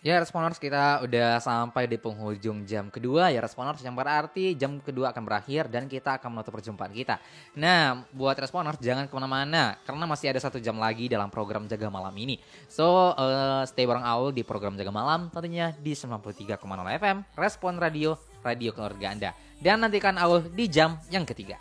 Ya Responers, kita udah sampai di penghujung jam kedua ya Responers, yang berarti jam kedua akan berakhir dan kita akan menutup perjumpaan kita. Nah buat Responers jangan kemana-mana karena masih ada 1 jam lagi dalam program Jaga Malam ini. So stay bareng Aul di program Jaga Malam tentunya di 93,0 FM Respon Radio, radio keluarga Anda. Dan nantikan Aul di jam yang ketiga.